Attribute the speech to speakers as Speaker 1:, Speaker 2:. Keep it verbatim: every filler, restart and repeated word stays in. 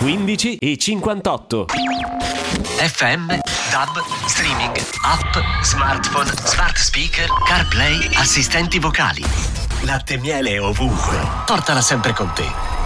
Speaker 1: quindici e cinquantotto.
Speaker 2: F M, D A B, streaming, app, smartphone, smart speaker, CarPlay, assistenti vocali. Latte e miele ovunque. Portala sempre con te.